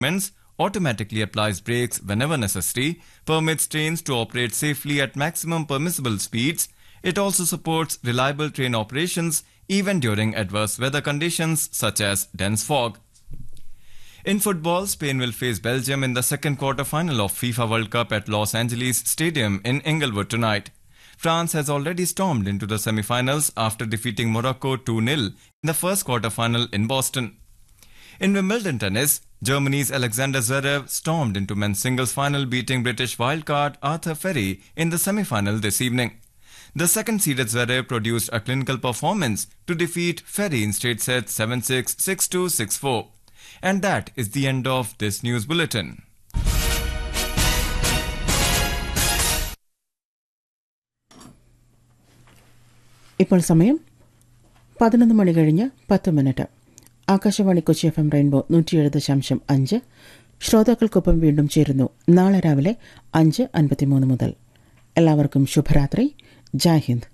automatically applies brakes whenever necessary, permits trains to operate safely at maximum permissible speeds. It also supports reliable train operations even during adverse weather conditions such as dense fog. In football, Spain will face Belgium in the second quarter-final of FIFA World Cup at Los Angeles Stadium in Inglewood tonight. France has already stormed into the semi-finals after defeating Morocco 2-0 in the first quarter-final in Boston. In Wimbledon tennis, Germany's Alexander Zverev stormed into men's singles final, beating British wildcard Arthur Ferry in the semi-final this evening. The second-seeded Zverev produced a clinical performance to defeat Ferry in straight sets 7-6, 6-2, 6-4. And that is the end of this news bulletin. ഇപ്പോൾ സമയം 11 മണി കഴിഞ്ഞ് 10 minute. Akashvani Kochi FM rainbow 107.5 ശ്രോതാക്കൾക്കൊപ്പം വീണ്ടും ചേരുന്നു നാളെ രാവിലെ 5:53 മുതൽ. എല്ലാവർക്കും ശുഭരാത്രി. ജയ് ഹിന്ദ്.